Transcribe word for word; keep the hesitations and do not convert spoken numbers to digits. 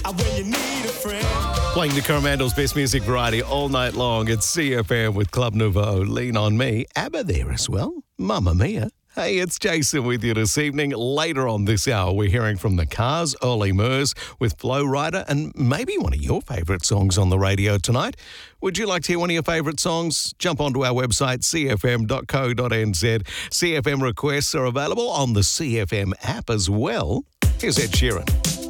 When you need a friend. Playing the Coromandel's best music variety all night long. It's C F M with Club Nouveau. Lean on Me. ABBA there as well. Mamma Mia. Hey, it's Jason with you this evening. Later on this hour, we're hearing from the Cars, Ollie Murs with Flow Rider, and maybe one of your favourite songs on the radio tonight. Would you like to hear one of your favourite songs? Jump onto our website, c f m dot co dot n z. C F M requests are available on the C F M app as well. Here's Ed Sheeran.